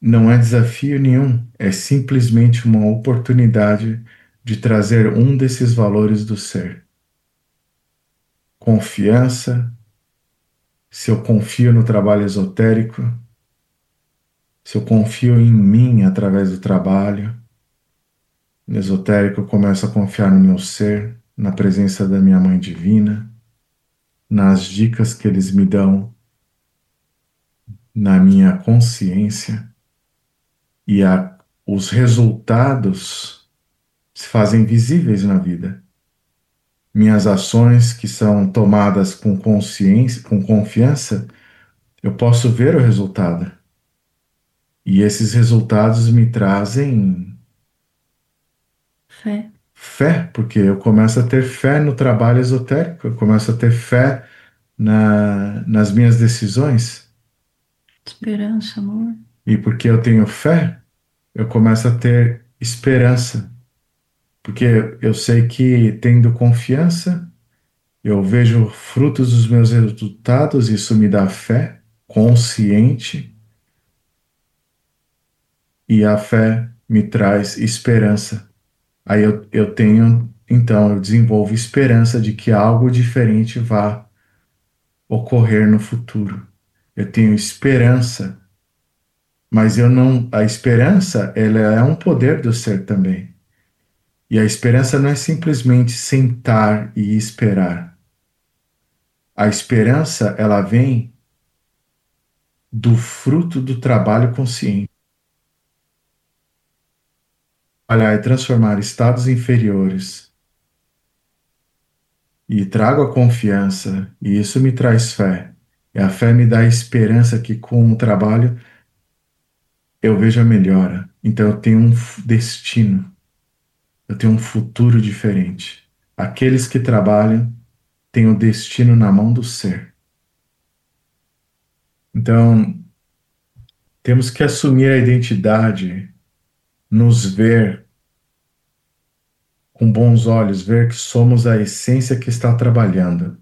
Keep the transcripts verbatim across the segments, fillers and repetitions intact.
não é desafio nenhum, é simplesmente uma oportunidade de trazer um desses valores do ser. Confiança, se eu confio no trabalho esotérico, se eu confio em mim através do trabalho esotérico, eu começo a confiar no meu ser, na presença da minha Mãe Divina, nas dicas que eles me dão, na minha consciência, e a, os resultados se fazem visíveis na vida. Minhas ações que são tomadas com consciência, com confiança, eu posso ver o resultado. E esses resultados me trazem Fé, fé, porque eu começo a ter fé no trabalho esotérico, eu começo a ter fé na, nas minhas decisões. esperança, amor. E porque eu tenho fé, eu começo a ter esperança. Porque eu sei que tendo confiança, eu vejo frutos dos meus resultados, isso me dá fé consciente, e a fé me traz esperança. Aí eu, eu tenho, então, eu desenvolvo esperança de que algo diferente vá ocorrer no futuro. Eu tenho esperança, mas eu não, a esperança, ela é um poder do ser também. E a esperança não é simplesmente sentar e esperar. A esperança, ela vem do fruto do trabalho consciente. Olhar e transformar estados inferiores e trago a confiança, e isso me traz fé. E a fé me dá a esperança que com o trabalho eu vejo a melhora. Então eu tenho um f- destino, eu tenho um futuro diferente. Aqueles que trabalham têm o destino na mão do ser. Então temos que assumir a identidade, nos ver com bons olhos, ver que somos a essência que está trabalhando.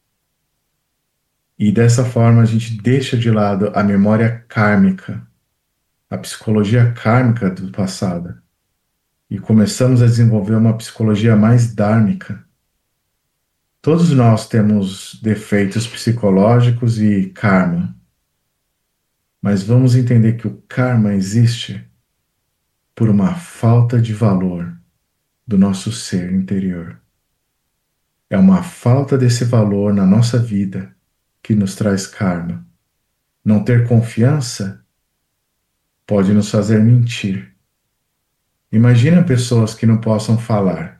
E dessa forma a gente deixa de lado a memória kármica, a psicologia kármica do passado, e começamos a desenvolver uma psicologia mais dármica. Todos nós temos defeitos psicológicos e karma, mas vamos entender que o karma existe por uma falta de valor do nosso ser interior. É uma falta desse valor na nossa vida que nos traz karma. Não ter confiança pode nos fazer mentir. Imagina pessoas que não possam falar.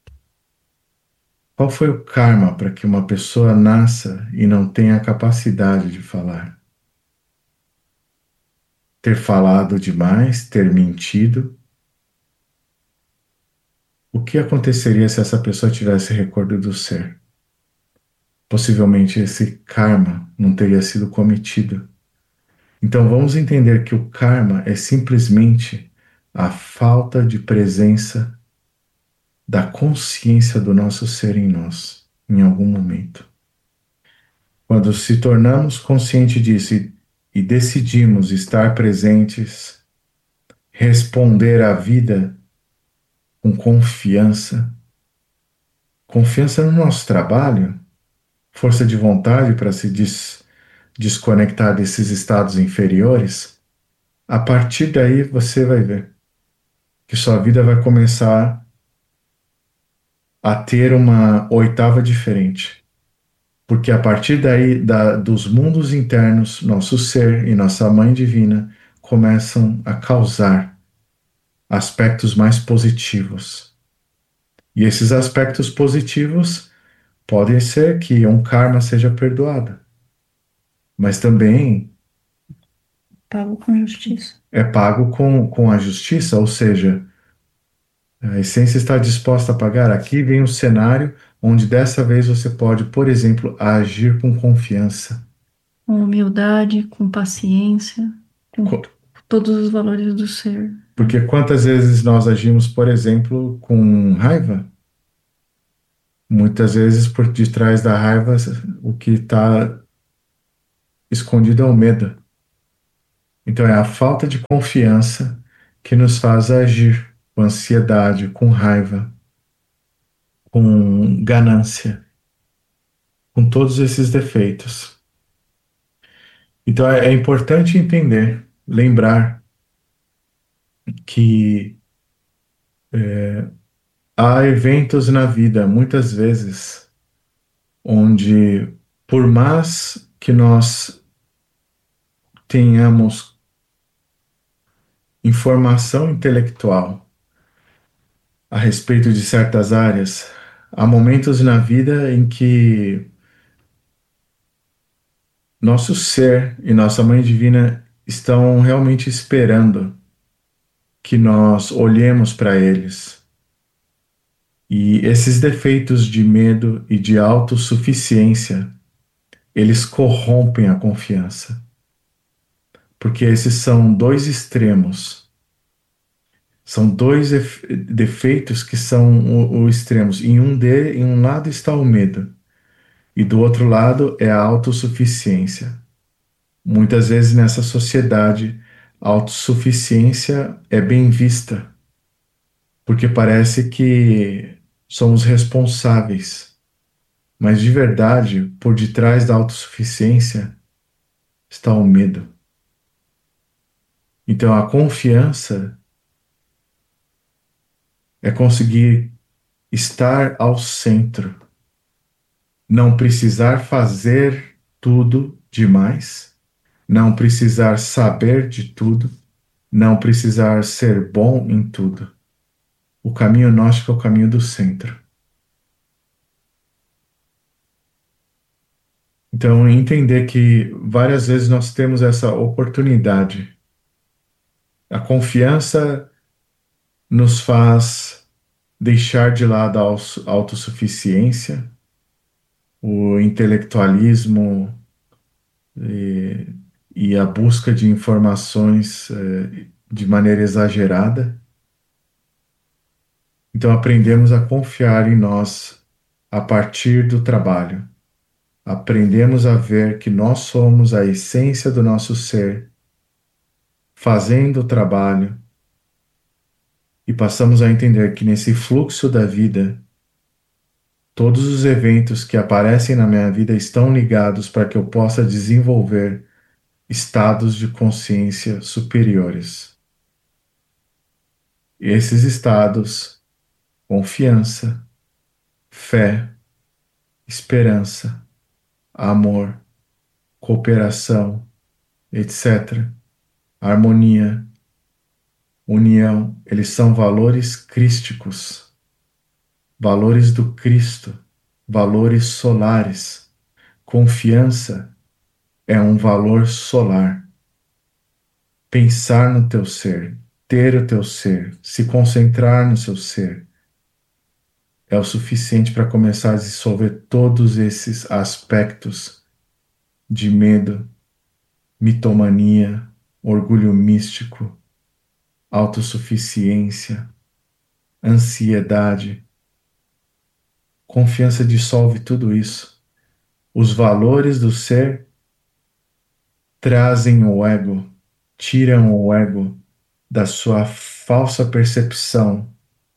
Qual foi o karma para que uma pessoa nasça e não tenha a capacidade de falar? Ter falado demais, ter mentido. O que aconteceria se essa pessoa tivesse recordo do ser? Possivelmente esse karma não teria sido cometido. Então vamos entender que o karma é simplesmente a falta de presença da consciência do nosso ser em nós, em algum momento. Quando se tornamos conscientes disso e, e decidimos estar presentes, responder à vida com confiança, confiança no nosso trabalho, força de vontade para se des, desconectar desses estados inferiores, a partir daí você vai ver que sua vida vai começar a ter uma oitava diferente. Porque a partir daí, da, dos mundos internos, nosso ser e nossa mãe divina começam a causar aspectos mais positivos. E esses aspectos positivos podem ser que um karma seja perdoado, mas também Pago com justiça. é pago com, com a justiça, ou seja, a essência está disposta a pagar. Aqui vem um cenário onde dessa vez você pode, por exemplo, agir com confiança. Com humildade, com paciência, com Co- t- todos os valores do ser, né? Porque quantas vezes nós agimos, por exemplo, com raiva? Muitas vezes por detrás da raiva, o que está escondido é o medo. Então é a falta de confiança que nos faz agir com ansiedade, com raiva, com ganância, com todos esses defeitos. Então é, é importante entender, lembrar que há eventos na vida, muitas vezes, onde, por mais que nós tenhamos informação intelectual a respeito de certas áreas, há momentos na vida em que nosso ser e nossa Mãe Divina estão realmente esperando que nós olhemos para eles. E esses defeitos de medo e de autossuficiência, eles corrompem a confiança. Porque esses são dois extremos. São dois defeitos que são os extremos. Em um, de, em um lado está o medo, e do outro lado é a autossuficiência. Muitas vezes nessa sociedade, a autossuficiência é bem vista, porque parece que somos responsáveis. Mas de verdade, por detrás da autossuficiência está o medo. Então a confiança é conseguir estar ao centro, não precisar fazer tudo demais, não precisar saber de tudo, não precisar ser bom em tudo. O caminho gnóstico é o caminho do centro. Então, entender que várias vezes nós temos essa oportunidade. A confiança nos faz deixar de lado a autossuficiência, o intelectualismo e, e a busca de informações eh, de maneira exagerada. Então aprendemos a confiar em nós a partir do trabalho. Aprendemos a ver que nós somos a essência do nosso ser, fazendo o trabalho, e passamos a entender que nesse fluxo da vida, todos os eventos que aparecem na minha vida estão ligados para que eu possa desenvolver estados de consciência superiores. Esses estados, confiança, fé, esperança, amor, cooperação, etcétera, harmonia, união, eles são valores crísticos, valores do Cristo, valores solares. Confiança é um valor solar. Pensar no teu ser, ter o teu ser, se concentrar no seu ser, é o suficiente para começar a dissolver todos esses aspectos de medo, mitomania, orgulho místico, autossuficiência, ansiedade. Confiança dissolve tudo isso. Os valores do ser trazem o ego, tiram o ego da sua falsa percepção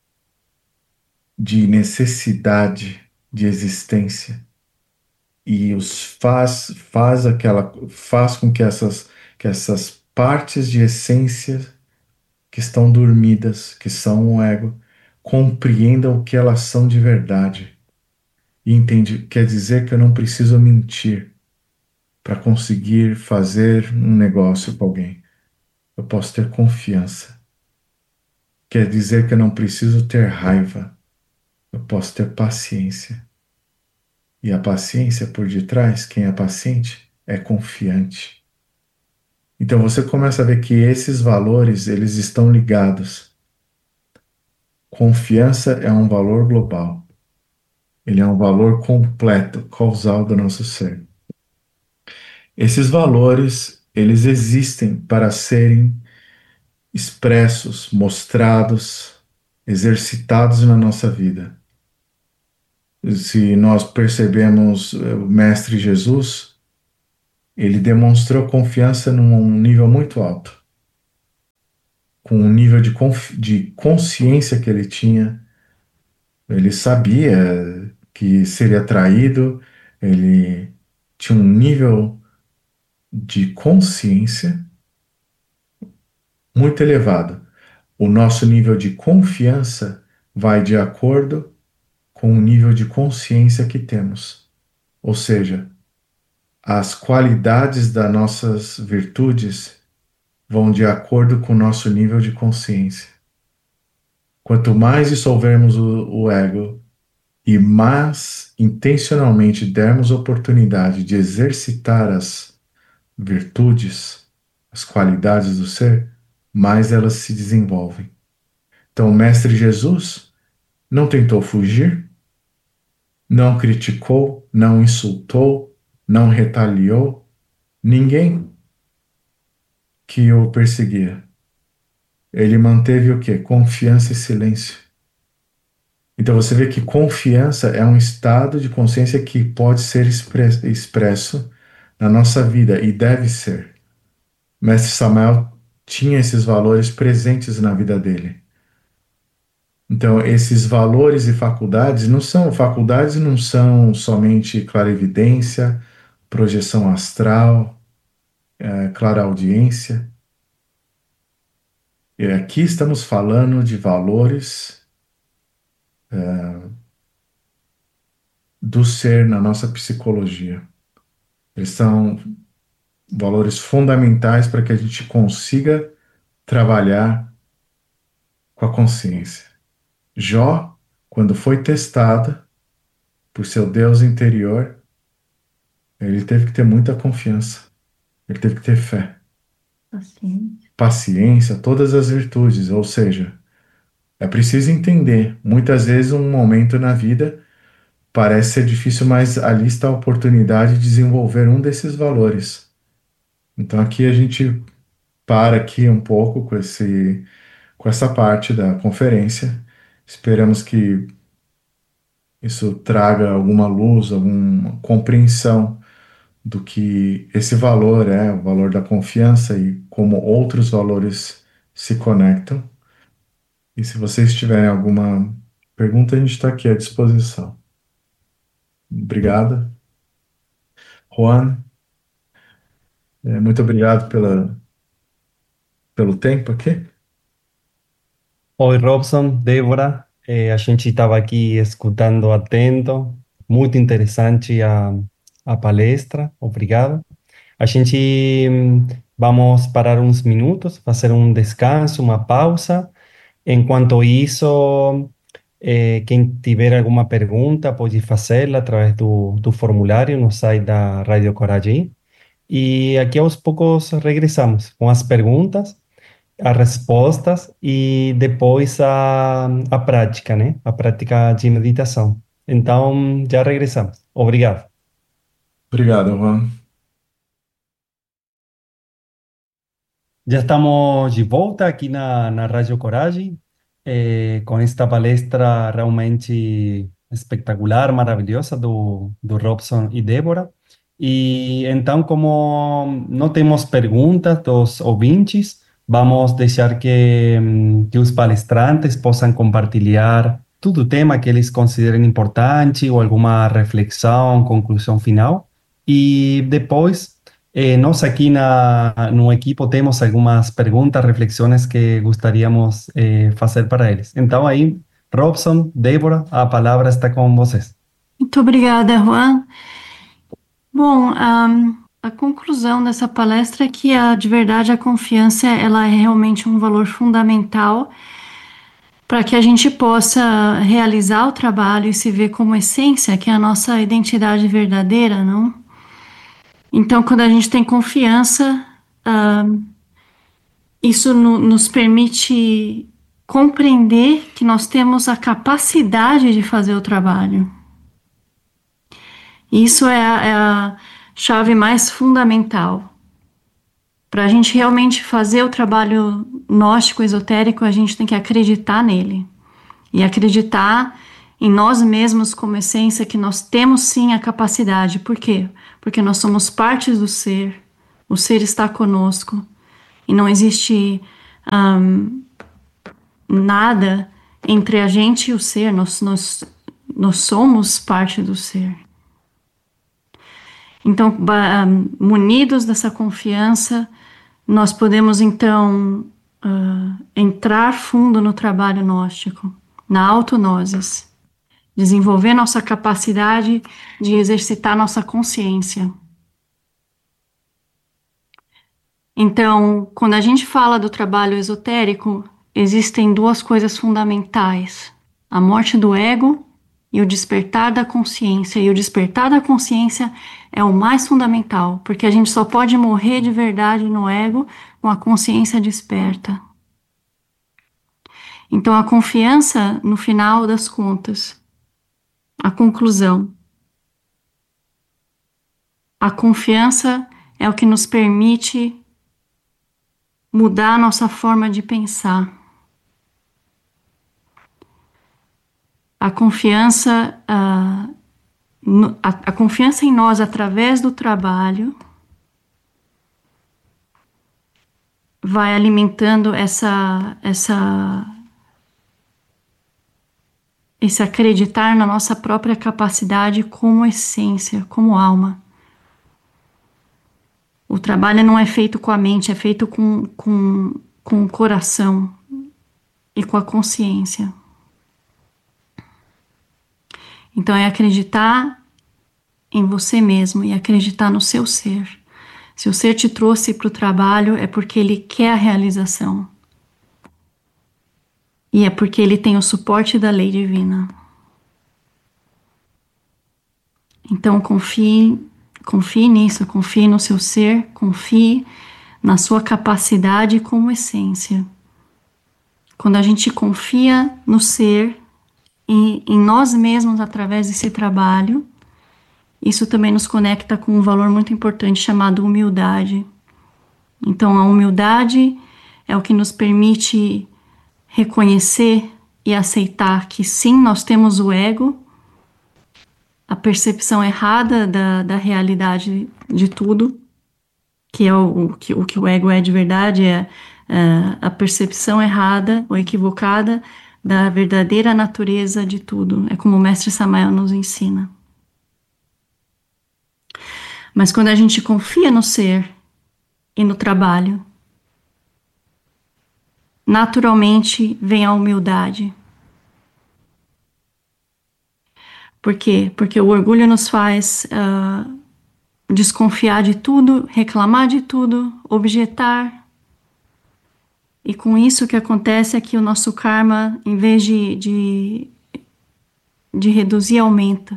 de necessidade de existência e os faz faz aquela faz com que essas que essas partes de essência que estão dormidas, que são o ego, compreendam o que elas são de verdade. E entende, quer dizer que eu não preciso mentir para conseguir fazer um negócio com alguém. Eu posso ter confiança. Quer dizer que eu não preciso ter raiva. Eu posso ter paciência. E a paciência por detrás, quem é paciente, é confiante. Então você começa a ver que esses valores, eles estão ligados. Confiança é um valor global. Ele é um valor completo, causal do nosso ser. Esses valores, eles existem para serem expressos, mostrados, exercitados na nossa vida. Se nós percebemos o Mestre Jesus, ele demonstrou confiança num nível muito alto, com um nível de, confi- de consciência que ele tinha. Ele sabia que seria traído, ele tinha um nível de consciência muito elevado. O nosso nível de confiança vai de acordo com o nível de consciência que temos. Ou seja, as qualidades das nossas virtudes vão de acordo com o nosso nível de consciência. Quanto mais dissolvermos o, o ego e mais intencionalmente dermos oportunidade de exercitar as virtudes, as qualidades do ser, mais elas se desenvolvem. Então, o Mestre Jesus não tentou fugir, não criticou, não insultou, não retaliou ninguém que o perseguia. Ele manteve o quê? Confiança e silêncio. Então você vê que confiança é um estado de consciência que pode ser expre- expresso na nossa vida e deve ser. Mestre Samael tinha esses valores presentes na vida dele. Então esses valores e faculdades não são faculdades não são somente clarividência, projeção astral, eh, clareaudiência. E aqui estamos falando de valores do ser na nossa psicologia. Eles são valores fundamentais para que a gente consiga trabalhar com a consciência. Jó, quando foi testado por seu Deus interior, ele teve que ter muita confiança, ele teve que ter fé, Paciência. paciência, todas as virtudes. Ou seja, é preciso entender. Muitas vezes, um momento na vida parece ser difícil, mas ali está a oportunidade de desenvolver um desses valores. Então, aqui a gente para aqui um pouco com esse, com essa parte da conferência. Esperamos que isso traga alguma luz, alguma compreensão do que esse valor é, o valor da confiança e como outros valores se conectam. E se vocês tiverem alguma pergunta, a gente está aqui à disposição. Obrigado. Juan, eh, muito obrigado pela, pelo tempo aqui. Oi, Robson, Débora, eh, a gente estava aqui escutando atento, muito interessante a, a palestra, obrigado. A gente hum, vamos parar uns minutos, fazer um descanso, uma pausa. Enquanto isso, eh, quem tiver alguma pergunta pode fazê-la através do, do formulário no site da Rádio Coragem. E aqui aos poucos regressamos com as perguntas, as respostas e depois a, a prática, né? A prática de meditação. Então, já regressamos. Obrigado. Obrigado, Juan. Já estamos de volta aqui na, na Rádio Coragem, eh, com esta palestra realmente espetacular, maravilhosa do, do Robson e Débora. E então, como não temos perguntas dos ouvintes, vamos deixar que, hum, que os palestrantes possam compartilhar todo o tema que eles considerem importante ou alguma reflexão, conclusão final. E depois eh, nós aqui na, no equipo temos algumas perguntas, reflexões que gostaríamos eh, fazer para eles. Então aí, Robson, Débora, a palavra está com vocês. Muito obrigada, Juan. Bom, ahm, a conclusão dessa palestra é que, a, de verdade, a confiança ela é realmente um valor fundamental para que a gente possa realizar o trabalho e se ver como essência, que é a nossa identidade verdadeira, não? Então, quando a gente tem confiança, ahm, isso no- nos permite compreender que nós temos a capacidade de fazer o trabalho. Isso é a, é a chave mais fundamental. Para a gente realmente fazer o trabalho gnóstico esotérico, a gente tem que acreditar nele. E acreditar em nós mesmos como essência que nós temos sim a capacidade. Por quê? Porque nós somos partes do ser, o ser está conosco e não existe um, nada entre a gente e o ser, nós, nós, nós somos parte do ser. Então, munidos dessa confiança, nós podemos então uh, entrar fundo no trabalho gnóstico, na autognosis, desenvolver nossa capacidade de exercitar nossa consciência. Então, quando a gente fala do trabalho esotérico, existem duas coisas fundamentais: a morte do ego e o despertar da consciência. E o despertar da consciência é o mais fundamental, porque a gente só pode morrer de verdade no ego com a consciência desperta. Então, a confiança, no final das contas, a conclusão. A confiança é o que nos permite mudar a nossa forma de pensar. A confiança, a, a, a confiança em nós através do trabalho vai alimentando essa, essa, esse acreditar na nossa própria capacidade como essência, como alma. O trabalho não é feito com a mente, é feito com, com, com o coração e com a consciência. Então é acreditar em você mesmo e acreditar no seu ser. Se o ser te trouxe para o trabalho, é porque ele quer a realização. E é porque ele tem o suporte da lei divina. Então confie, confie nisso, confie no seu ser, confie na sua capacidade como essência. Quando a gente confia no ser, e em nós mesmos através desse trabalho, isso também nos conecta com um valor muito importante chamado humildade. Então a humildade é o que nos permite reconhecer e aceitar que sim, nós temos o ego, a percepção errada da, da realidade de tudo, que é o, o, que, o que o ego é de verdade, é, é a percepção errada ou equivocada da verdadeira natureza de tudo. É como o Mestre Samael nos ensina. Mas quando a gente confia no ser e no trabalho, naturalmente vem a humildade. Por quê? Porque o orgulho nos faz uh, desconfiar de tudo, reclamar de tudo, objetar. E com isso o que acontece é que o nosso karma, em vez de, de, de reduzir, aumenta.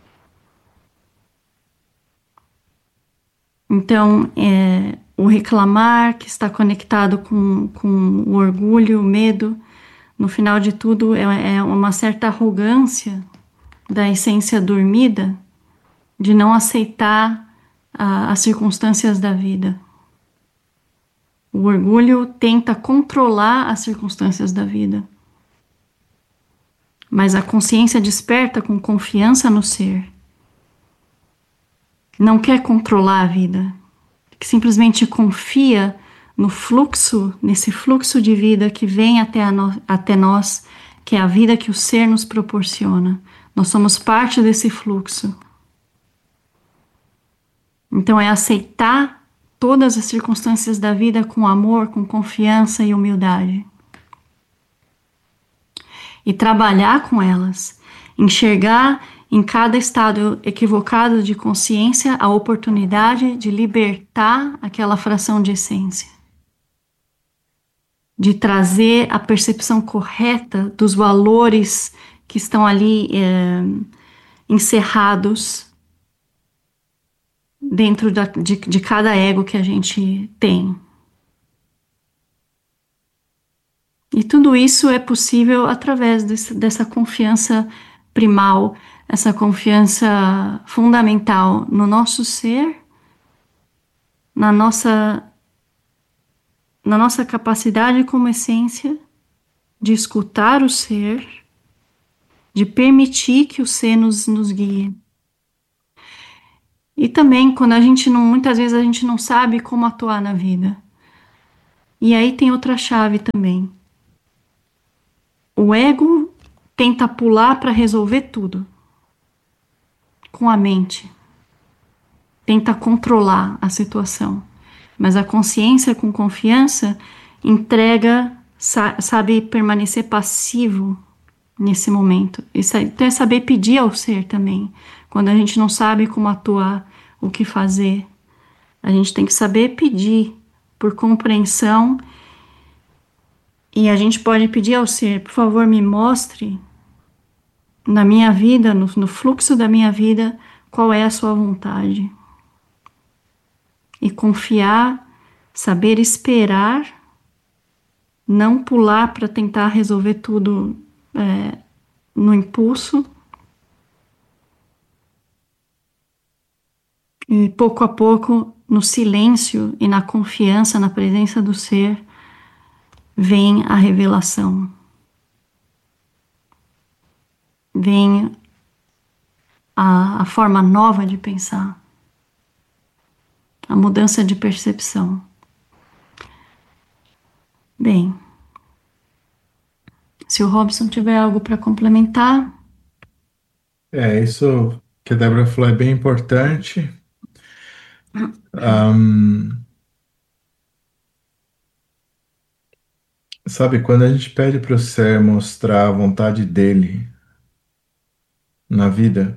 Então, é, o reclamar que está conectado com, com o orgulho, o medo, no final de tudo é, é uma certa arrogância da essência dormida de não aceitar a, as circunstâncias da vida. O orgulho tenta controlar as circunstâncias da vida. Mas a consciência desperta com confiança no ser. Não quer controlar a vida. Que simplesmente confia no fluxo, nesse fluxo de vida que vem até, a no, até nós, que é a vida que o ser nos proporciona. Nós somos parte desse fluxo. Então é aceitar todas as circunstâncias da vida com amor, com confiança e humildade. E trabalhar com elas, enxergar em cada estado equivocado de consciência a oportunidade de libertar aquela fração de essência. De trazer a percepção correta dos valores que estão ali é, encerrados dentro da, de, de cada ego que a gente tem. E tudo isso é possível através desse, dessa confiança primal, essa confiança fundamental no nosso ser, na nossa, na nossa capacidade como essência de escutar o ser de permitir que o ser nos, nos guie. E também quando a gente não, muitas vezes a gente não sabe como atuar na vida. E aí tem outra chave também. O ego tenta pular para resolver tudo com a mente. Tenta controlar a situação. Mas a consciência com confiança entrega, sabe permanecer passivo nesse momento. Isso é saber pedir ao ser também. Quando a gente não sabe como atuar, o que fazer, a gente tem que saber pedir por compreensão. E a gente pode pedir ao ser, por favor, me mostre na minha vida, no, no fluxo da minha vida, qual é a sua vontade. E confiar, saber esperar, não pular para tentar resolver tudo é, no impulso. E pouco a pouco, no silêncio e na confiança, na presença do ser, vem a revelação. Vem a, a forma nova de pensar. A mudança de percepção. Bem, se o Robson tiver algo para complementar. É, isso que a Débora falou é bem importante. Um, sabe, quando a gente pede para o ser mostrar a vontade dele na vida,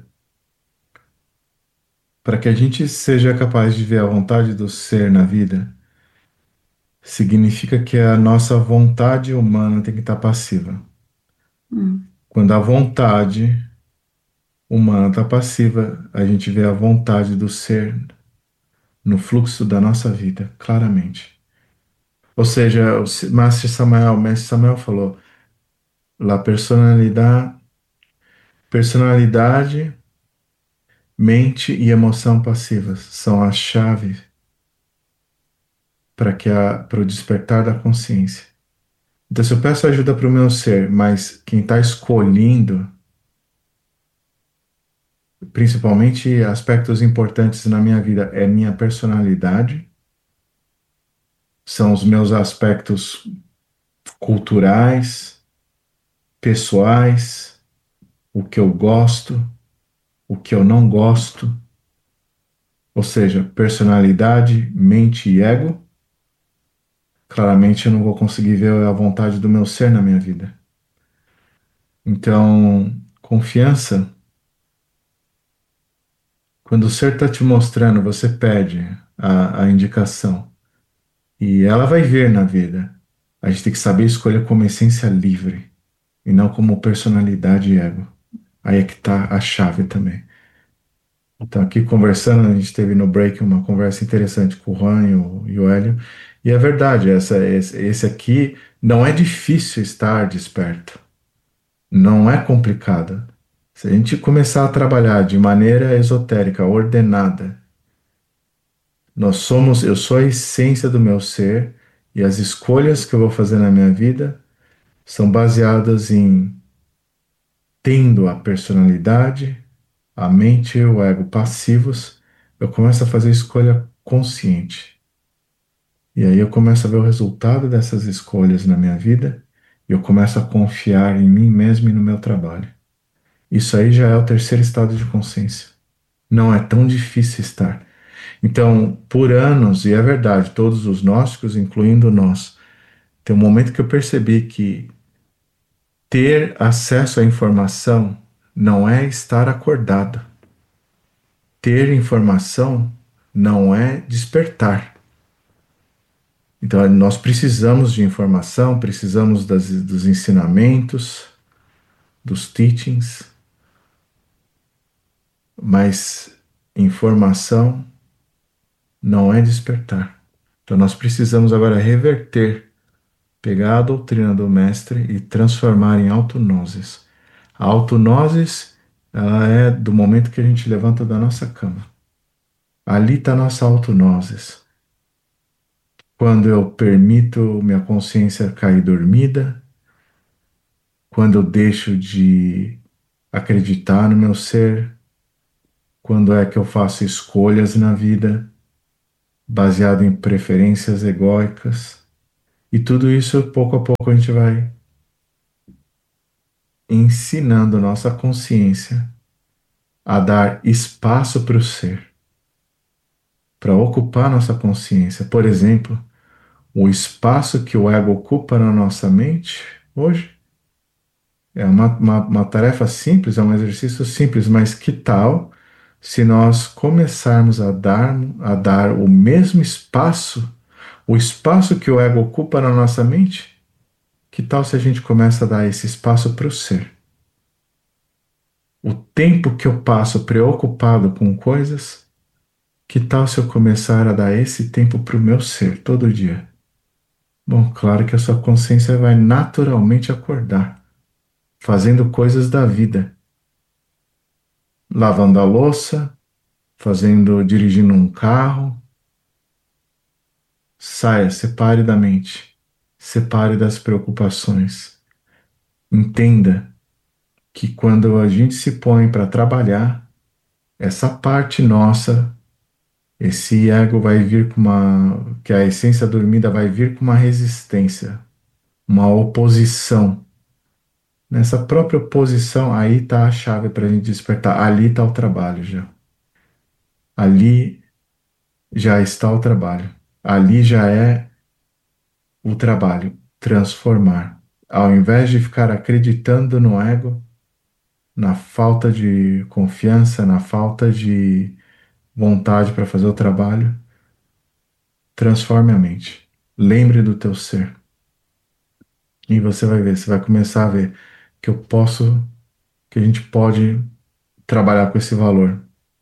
para que a gente seja capaz de ver a vontade do ser na vida, significa que a nossa vontade humana tem que estar passiva. Hum. Quando a vontade humana está passiva, a gente vê a vontade do ser no fluxo da nossa vida, claramente. Ou seja, o Mestre Samael, o Mestre Samael falou, la personalidade, personalidade, mente e emoção passivas são a chave para que a, para o despertar da consciência. Então, se eu peço ajuda para o meu ser, mas quem está escolhendo, principalmente aspectos importantes na minha vida, é minha personalidade, são os meus aspectos culturais, pessoais, o que eu gosto, o que eu não gosto, ou seja, personalidade, mente e ego. Claramente eu não vou conseguir ver a vontade do meu ser na minha vida. Então, confiança, quando o ser está te mostrando, você pede a, a indicação e ela vai vir na vida. A gente tem que saber escolher como essência livre e não como personalidade e ego. Aí é que está a chave também. Então, aqui conversando, a gente teve no break uma conversa interessante com o Juan e o, e o Hélio. E é verdade, essa, esse, esse aqui não é difícil estar desperto. Não é complicado. Se a gente começar a trabalhar de maneira esotérica, ordenada, nós somos, eu sou a essência do meu ser e as escolhas que eu vou fazer na minha vida são baseadas em tendo a personalidade, a mente e o ego passivos, eu começo a fazer escolha consciente. E aí eu começo a ver o resultado dessas escolhas na minha vida e eu começo a confiar em mim mesmo e no meu trabalho. Isso aí já é o terceiro estado de consciência. Não é tão difícil estar. Então, por anos, e é verdade, todos os gnósticos, incluindo nós, tem um momento que eu percebi que ter acesso à informação não é estar acordado. Ter informação não é despertar. Então, nós precisamos de informação, precisamos das, dos ensinamentos, dos teachings, mas informação não é despertar. Então, nós precisamos agora reverter, pegar a doutrina do mestre e transformar em autonoses. A autonoses, ela é do momento que a gente levanta da nossa cama. Ali está a nossa autonoses. Quando eu permito minha consciência cair dormida, quando eu deixo de acreditar no meu ser, quando é que eu faço escolhas na vida baseado em preferências egóicas. E tudo isso, pouco a pouco, a gente vai ensinando nossa consciência a dar espaço para o ser, para ocupar nossa consciência. Por exemplo, o espaço que o ego ocupa na nossa mente hoje é uma, uma, uma tarefa simples, é um exercício simples, mas que tal se nós começarmos a dar, a dar o mesmo espaço, o espaço que o ego ocupa na nossa mente? Que tal se a gente começa a dar esse espaço para o ser? O tempo que eu passo preocupado com coisas, que tal se eu começar a dar esse tempo para o meu ser todo dia? Bom, claro que a sua consciência vai naturalmente acordar, fazendo coisas da vida, lavando a louça, fazendo, dirigindo um carro. Saia, separe da mente, separe das preocupações. Entenda que quando a gente se põe para trabalhar, essa parte nossa, esse ego vai vir com uma, que a essência dormida vai vir com uma resistência, uma oposição. Nessa própria oposição, aí está a chave para a gente despertar. Ali está o trabalho já. Ali já está o trabalho. Ali já é o trabalho, transformar. Ao invés de ficar acreditando no ego, na falta de confiança, na falta de vontade para fazer o trabalho, transforme a mente. Lembre do teu ser. E você vai ver, você vai começar a ver que eu posso, que a gente pode trabalhar com esse valor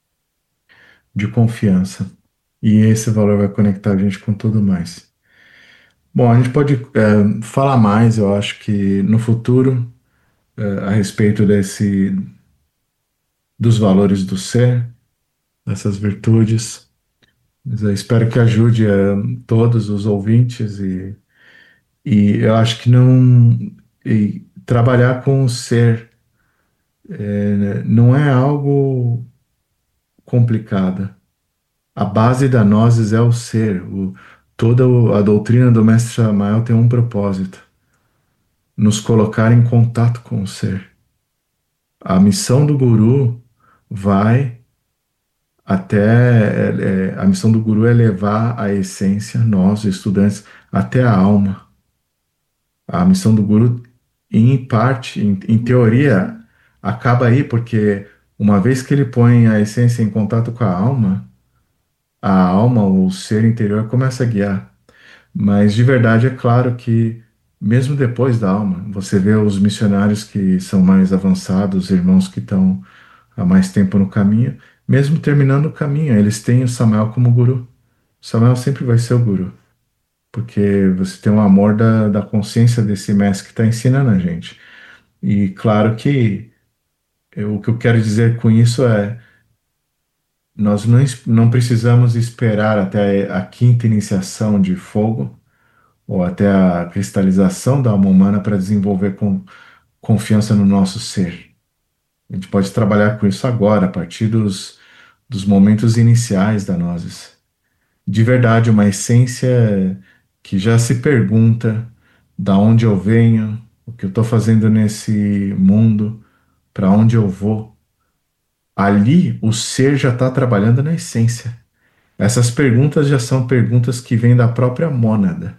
de confiança. E esse valor vai conectar a gente com tudo mais. Bom, a gente pode é, falar mais, eu acho que no futuro, é, a respeito desse, dos valores do ser, dessas virtudes. Mas eu espero que ajude é, todos os ouvintes e, e eu acho que não e trabalhar com o ser é, não é algo complicado. A base da Gnosis é o ser. O, toda o- a doutrina do Mestre Samael tem um propósito: nos colocar em contato com o ser. A missão do guru vai até. É, é, a missão do guru é levar a essência, nós, estudantes, até a alma. A missão do guru, em parte, em, em teoria, acaba aí, porque uma vez que ele põe a essência em contato com a alma, a alma, o ser interior, começa a guiar. Mas de verdade é claro que, mesmo depois da alma, você vê os missionários que são mais avançados, os irmãos que estão há mais tempo no caminho, mesmo terminando o caminho, eles têm o Samael como guru. O Samael sempre vai ser o guru, porque você tem o amor da, da consciência desse mestre que está ensinando a gente. E claro que eu- o que eu quero dizer com isso é, nós não, es- não precisamos esperar até a quinta iniciação de fogo ou até a cristalização da alma humana para desenvolver com, confiança no nosso ser. A gente pode trabalhar com isso agora, a partir dos, dos momentos iniciais da Gnosis. De verdade, uma essência que já se pergunta da onde eu venho, o que eu estou fazendo nesse mundo, para onde eu vou. Ali, o ser já está trabalhando na essência. Essas perguntas já são perguntas que vêm da própria mônada.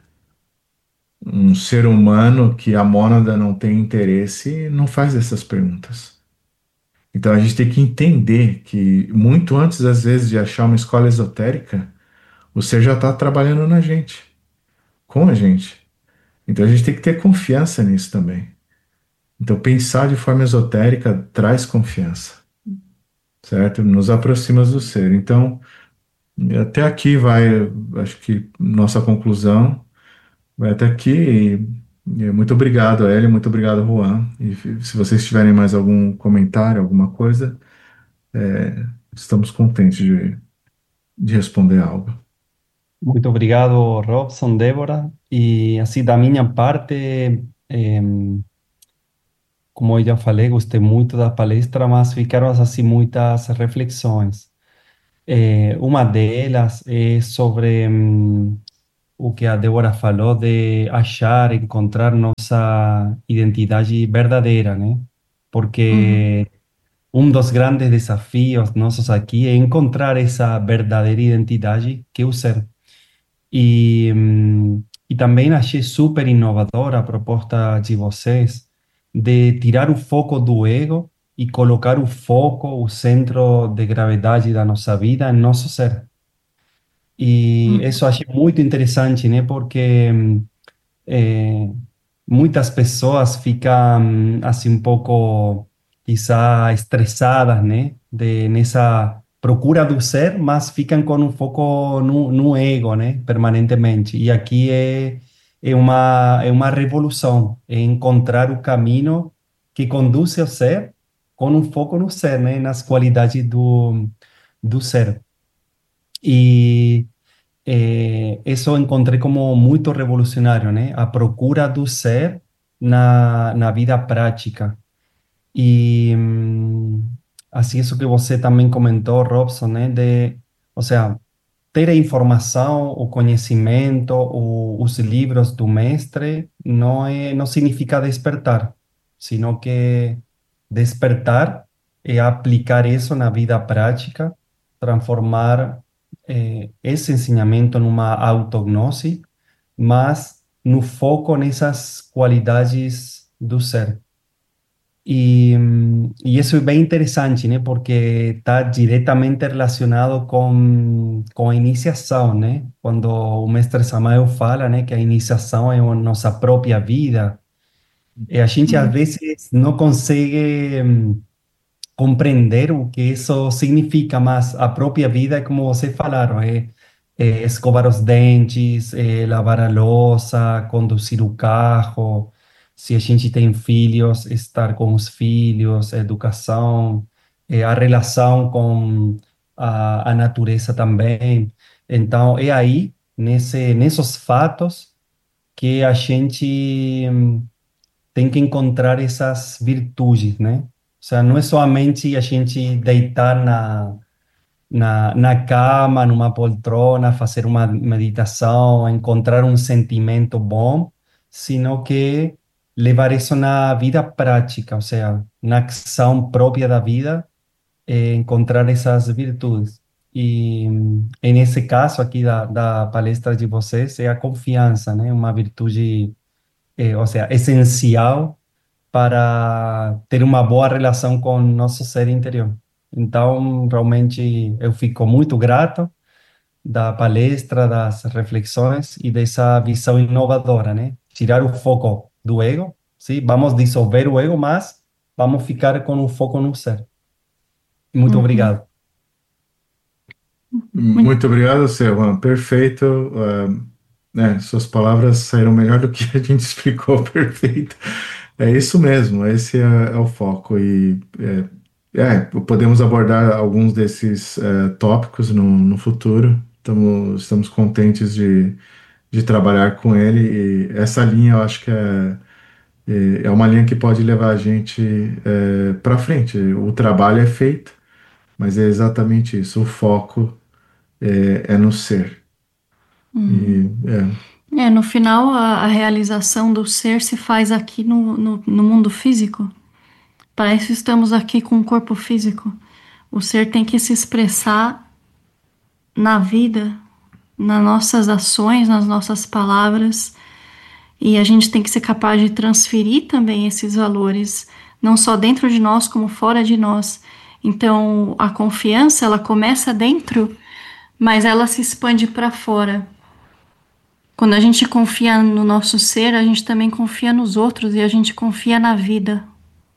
Um ser humano que a mônada não tem interesse não faz essas perguntas. Então a gente tem que entender que muito antes, às vezes, de achar uma escola esotérica, o ser já está trabalhando na gente, com a gente. Então a gente tem que ter confiança nisso também. Então pensar de forma esotérica traz confiança, certo? Nos aproxima do ser. Então, até aqui vai, acho que nossa conclusão. Vai até aqui. E, e muito obrigado, Hélio. Muito obrigado, Juan. E f- se vocês tiverem mais algum comentário, alguma coisa, é, estamos contentes de, de responder algo. Muito obrigado, Robson, Débora. E assim, da minha parte, em, como eu já falei, gostei muito da palestra, mas ficaram assim muitas reflexões. Eh, uma delas é sobre hum, o que a Débora falou de achar, encontrar nossa identidade verdadeira, né? Uhum, Porque um dos grandes desafios nossos aqui é encontrar essa verdadeira identidade que é o ser. E, hum, e também achei super inovadora a proposta de vocês de tirar o foco do ego e colocar o foco, o centro de gravidade da nossa vida em nosso ser. E uhum, isso eu achei muito interessante, né? Porque hum, eh, muitas pessoas ficam assim um pouco, quizá, estressadas, né? De, nessa procura do ser, mas ficam com um foco no, no ego, né? Permanentemente. E aqui é, é uma, é uma revolução, é encontrar o caminho que conduz ao ser com um foco no ser, né? Nas qualidades do, do ser. E eh, isso eu encontrei como muito revolucionário, né? A procura do ser na, na vida prática. E hum, assim, isso que você também comentou, Robson, né? De, ou seja, ter a informação, o conhecimento, o, os livros do mestre não é, não significa despertar, sino que despertar é aplicar isso na vida prática, transformar eh, esse ensinamento numa autognose, mas no foco nessas qualidades do ser. E, hum, e isso é bem interessante, né? Porque está diretamente relacionado com, com a iniciação, né? Quando o mestre Samael fala, né, que a iniciação é a nossa própria vida, e a gente às uhum, vezes não consegue hum, compreender o que isso significa, mas a própria vida é como vocês falaram, é, é escovar os dentes, é lavar a louça, conduzir o carro, se a gente tem filhos, estar com os filhos, a educação, é a relação com a, a natureza também. Então, é aí, nesse, nesses fatos, que a gente hum, tem que encontrar essas virtudes, né? Ou seja, não é somente a gente deitar na, na, na cama, numa poltrona, fazer uma meditação, encontrar um sentimento bom, sino que levar isso na vida prática, ou seja, na ação própria da vida, eh, encontrar essas virtudes. E, e nesse caso aqui da, da palestra de vocês, é a confiança, né? Uma virtude, eh, ou seja, essencial para ter uma boa relação com o nosso ser interior. Então, realmente, eu fico muito grato da palestra, das reflexões e dessa visão inovadora, né? Tirar o foco do ego, sim? Vamos dissolver o ego, mas vamos ficar com o foco no ser. Muito uhum. obrigado. Muito, Muito obrigado, Silvan. Perfeito. ah, né, suas palavras saíram melhor do que a gente explicou. Perfeito. É isso mesmo. Esse é, é o foco. E é, é, podemos abordar alguns desses é, tópicos no, no futuro. Estamos, estamos contentes de, de trabalhar com ele. E essa linha, eu acho que é, é é uma linha que pode levar a gente para frente. O trabalho é feito, mas é exatamente isso. O foco é, é no ser. uhum. E é, É, no final, a, a realização do ser se faz aqui no, no, no mundo físico. Para isso estamos aqui com o corpo físico. O ser tem que se expressar na vida, nas nossas ações, nas nossas palavras, e a gente tem que ser capaz de transferir também esses valores, não só dentro de nós, como fora de nós. Então, a confiança, ela começa dentro, mas ela se expande para fora. Quando a gente confia no nosso ser, a gente também confia nos outros e a gente confia na vida.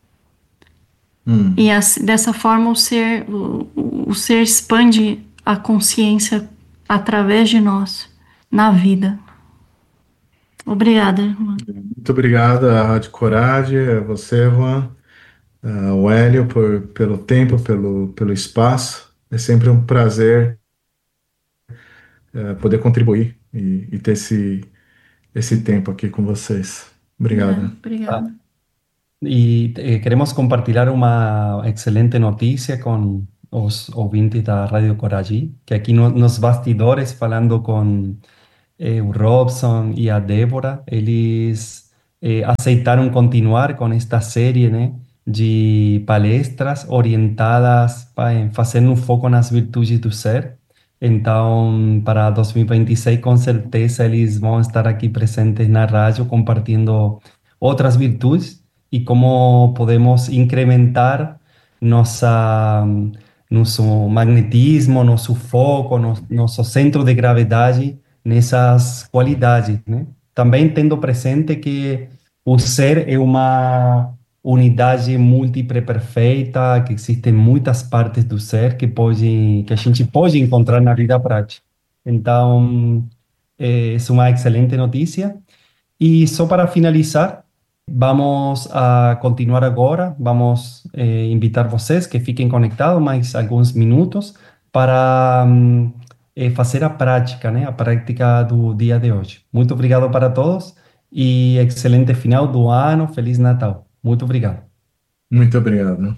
E hum, assim, dessa forma o ser, o, o ser expande a consciência através de nós, na vida. Obrigada, irmã. muito obrigado à Rádio Coragem, a você, Juan, ao Hélio, por, pelo tempo, pelo, pelo espaço. É sempre um prazer é, poder contribuir e, e ter esse, esse tempo aqui com vocês. É, Obrigado. Ah, obrigada. e eh, queremos compartilhar uma excelente notícia com os ouvintes da Rádio Coragem, que aqui no, nos bastidores, falando com eh, o Robson e a Débora, eles eh, aceitaram continuar com esta série, né, de palestras orientadas para fazer um foco nas virtudes do ser. Então, para dois mil e vinte e seis, com certeza, eles vão estar aqui presentes na rádio, compartilhando outras virtudes e como podemos incrementar nossa, nosso magnetismo, nosso foco, no- nosso centro de gravidade nessas qualidades, né? Também tendo presente que o ser é uma unidade múltipla perfeita, que existem muitas partes do ser que pode, que a gente pode encontrar na vida prática. Então, é é uma excelente notícia. E só para finalizar, vamos a continuar agora. Vamos eh, invitar vocês que fiquem conectados mais alguns minutos para hum, eh, fazer a prática, né? A prática do dia de hoje. Muito obrigado para todos e excelente final do ano. Feliz Natal. Muito obrigado. Muito obrigado.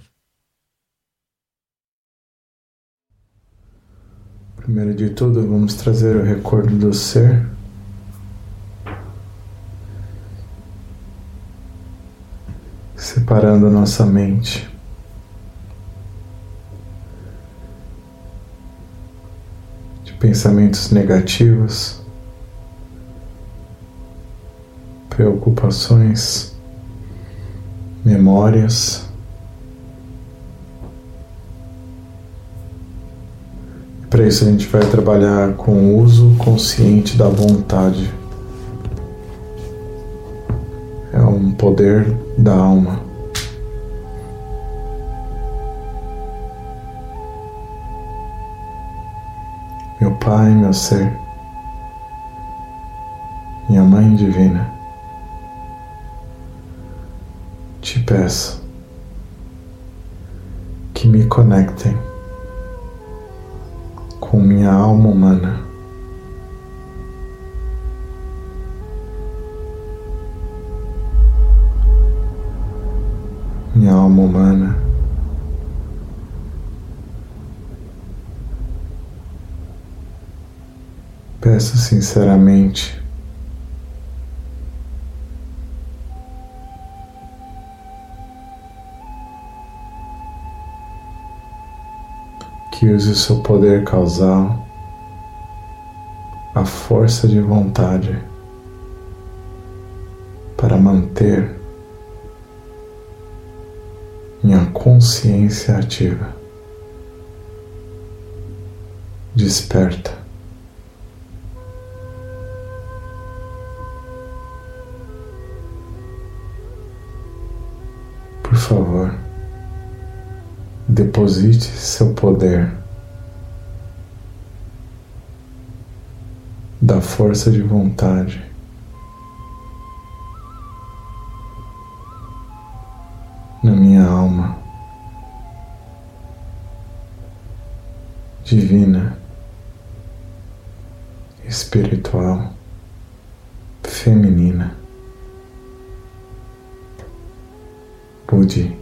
Primeiro de tudo, vamos trazer o recordo do ser. Separando a nossa mente. De pensamentos negativos, preocupações, memórias. Para isso a gente vai trabalhar com o uso consciente da vontade. É um poder da alma. Meu Pai, meu ser, minha Mãe Divina, te peço que me conectem com minha alma humana. Minha alma humana peço sinceramente que use o seu poder causal, a força de vontade, para manter minha consciência ativa, desperta. Por favor, deposite seu poder da força de vontade na minha alma divina, espiritual, feminina, Budi,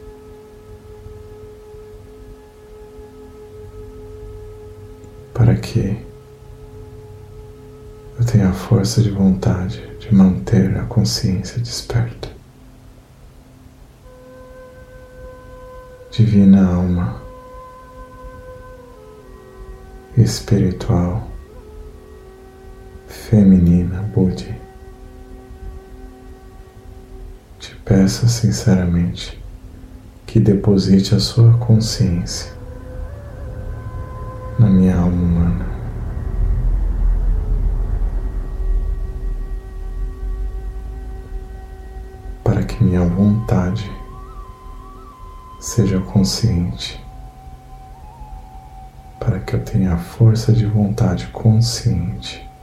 para que eu tenha a força de vontade de manter a consciência desperta. Divina alma espiritual, feminina, Budi, te peço sinceramente que deposite a sua consciência na minha alma humana. Para que minha vontade seja consciente, para que eu tenha a força de vontade consciente